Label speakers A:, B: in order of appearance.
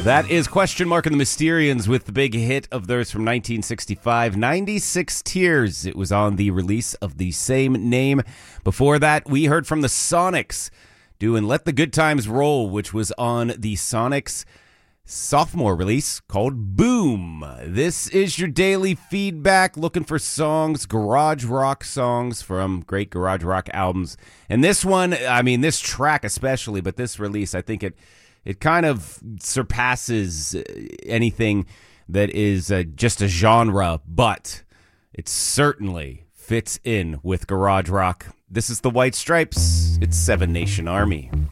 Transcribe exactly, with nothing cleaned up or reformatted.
A: That is Question Mark and the Mysterians with the big hit of theirs from nineteen sixty-five, ninety-six Tears. It was on the release of the same name. Before that, we heard from the Sonics doing Let the Good Times Roll, which was on the Sonics sophomore release called Boom. This is your daily feedback, looking for songs, garage rock songs from great garage rock albums. And this one, I mean, this track especially, but this release, I think it It kind of surpasses anything that is uh, just a genre, but it certainly fits in with garage rock. This is the White Stripes. It's Seven Nation Army.